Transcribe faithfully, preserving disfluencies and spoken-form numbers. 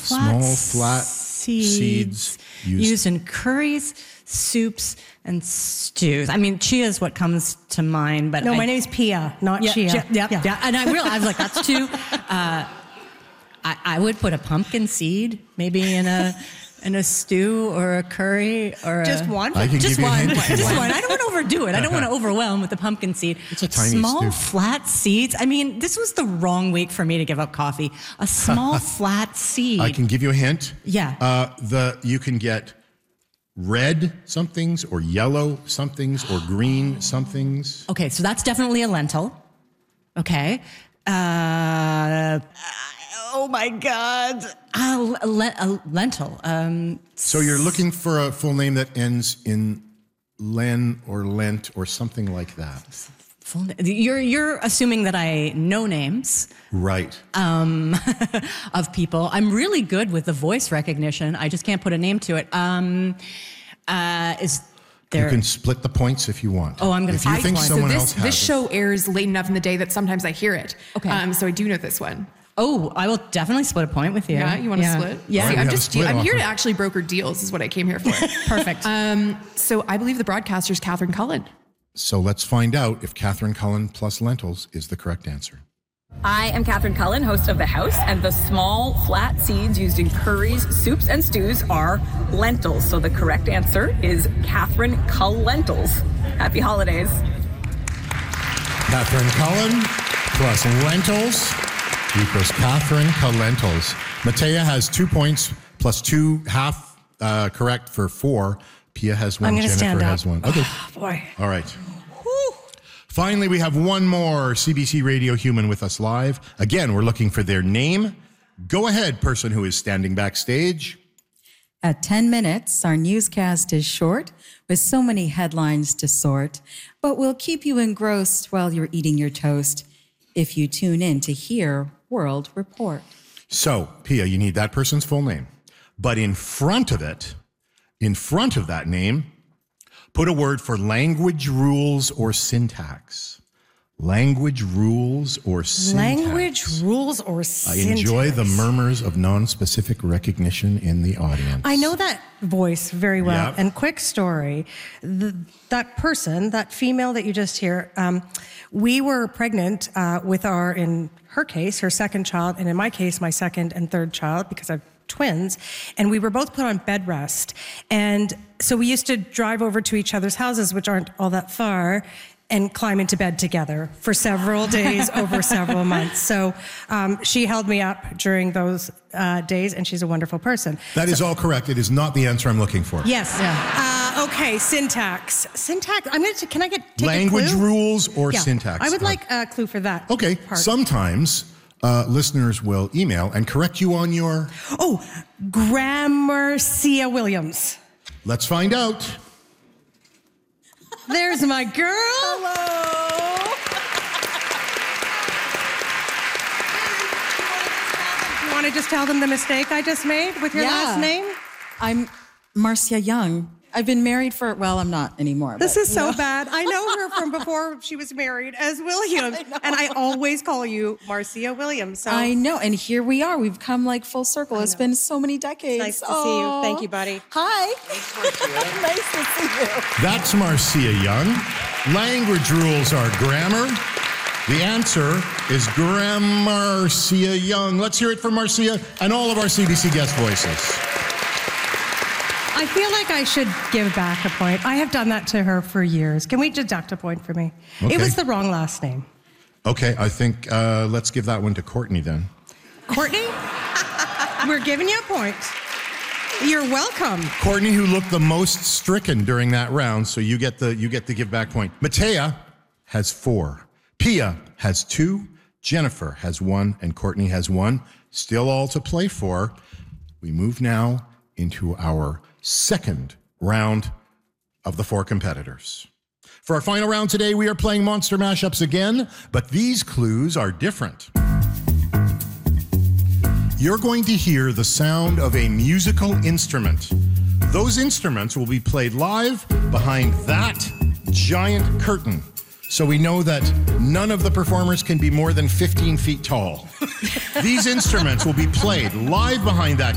Flat Small, flat seeds, seeds used. used in curries, soups, and stews. I mean, chia is what comes to mind, but No, I, my name's Pia, not yeah, Chia. chia, yeah, yeah, yeah. And I realized, I was like, that's too. Uh, I, I would put a pumpkin seed maybe in a in a stew or a curry or Just a, one? I can just give you a one, hint if you just want. one. I don't want to overdo it. I don't want to overwhelm with the pumpkin seed. It's a tiny small stew. flat seeds. I mean, this was the wrong week for me to give up coffee. A small flat seed. I can give you a hint. Yeah. Uh, the you can get red somethings or yellow somethings or green somethings. Okay, so that's definitely a lentil. Okay. Uh, oh my God. Uh, a, le- a lentil. Um, So you're looking for a full name that ends in len or lent or something like that. full, you're you're assuming that I know names Right. um, of people. I'm really good with the voice recognition. I just can't put a name to it. Um, uh, is there? You can split the points if you want. Oh, I'm gonna If you take think one. So someone so else this, has this it. show airs late enough in the day that sometimes I hear it. Okay. Um, so I do know this one. Oh, I will definitely split a point with you. Yeah, you want to split? Yeah. All right, See, we I'm have a just split I'm here offer. to actually broker deals. Is what I came here for. Perfect. um, so I believe the broadcaster is Catherine Cullen. So let's find out if Catherine Cullen plus lentils is the correct answer. I am Catherine Cullen, host of The House, and the small, flat seeds used in curries, soups, and stews are lentils. So the correct answer is Catherine Cull lentils. Happy holidays. Catherine Cullen plus lentils equals Catherine Culentils. Matea has two points plus two, half uh, correct for four. Pia has one. I'm gonna Jennifer stand up. has one. Okay. Boy. All right. Finally, we have one more C B C Radio human with us live. Again, we're looking for their name. Go ahead, person who is standing backstage. At ten minutes, our newscast is short with so many headlines to sort, but we'll keep you engrossed while you're eating your toast if you tune in to hear World Report. So, Pia, you need that person's full name. But in front of it, in front of that name, put a word for language rules or syntax. Language rules or syntax. Language rules or I syntax. enjoy the murmurs of non-specific recognition in the audience. I know that voice very well. Yep. And quick story, the, that person, that female that you just hear, um, we were pregnant uh, with our, in her case, her second child, and in my case, my second and third child, because I've twins, and we were both put on bed rest. And so we used to drive over to each other's houses, which aren't all that far, and climb into bed together for several days over several months. So um, she held me up during those uh, days, and she's a wonderful person. That is all correct. It is not the answer I'm looking for. Yes. Uh, okay, syntax. Syntax, I'm going to, can I get, take Language a clue? rules or Yeah. syntax? I would like a clue for that. Okay, part. sometimes uh, listeners will email and correct you on your... Oh, Gramercia Williams. Let's find out. There's my girl. Hello. You want to just tell them the mistake I just made with your Yeah. last name? I'm Marcia Young. I've been married for, well, I'm not anymore. This but, is you so know. bad. I know her from before she was married as Williams. and I always call you Marcia Williams. So I know, and here we are. We've come like full circle. It's been so many decades. nice to see you. Aw. Thank you, buddy. Hi. Nice to see you. That's Marcia Young. Language rules are grammar. The answer is Gramercia Young. Let's hear it for Marcia and all of our C B C guest voices. I feel like I should give back a point. I have done that to her for years. Can we deduct a point for me? Okay. It was the wrong last name. Okay, I think uh, let's give that one to Courtney then. Courtney, we're giving you a point. You're welcome. Courtney, who looked the most stricken during that round, so you get the you get the give back point. Matea has four. Pia has two. Jennifer has one, and Courtney has one. Still all to play for. We move now into our second round of the four competitors. For our final round today, we are playing Monster Mashups again, but these clues are different. You're going to hear the sound of a musical instrument. Those instruments will be played live behind that giant curtain. So we know that none of the performers can be more than fifteen feet tall. These instruments will be played live behind that